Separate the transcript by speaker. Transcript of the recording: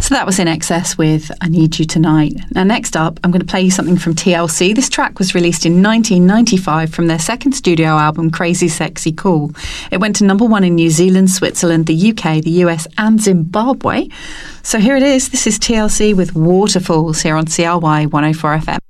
Speaker 1: So that was In Excess with I Need You Tonight. Now next up, I'm going to play you something from TLC. This track was released in 1995 from their second studio album, Crazy Sexy Cool. It went to number one in New Zealand, Switzerland, the UK, the US and Zimbabwe. So here it is. This is TLC with Waterfalls here on CRY 104 FM.